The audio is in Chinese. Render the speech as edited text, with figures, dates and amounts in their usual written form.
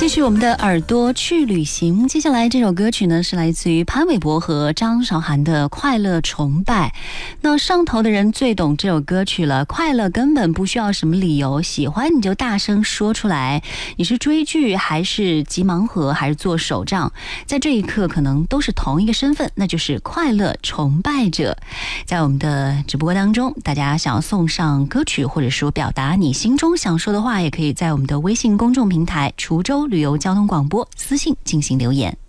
继续我们的耳朵去旅行。接下来这首歌曲呢是来自于潘玮柏和张韶涵的《快乐崇拜》。那上头的人最懂这首歌曲了，快乐根本不需要什么理由，喜欢你就大声说出来。你是追剧还是集盲盒还是做手账，在这一刻可能都是同一个身份，那就是快乐崇拜者。在我们的直播当中，大家想要送上歌曲或者说表达你心中想说的话，也可以在我们的微信公众平台滁州旅游交通广播私信进行留言。